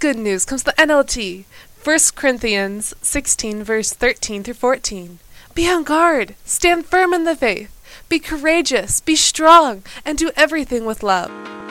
good news comes the NLT. 1 Corinthians 16, verse 13 through 14. Be on guard, stand firm in the faith, be courageous, be strong, and do everything with love.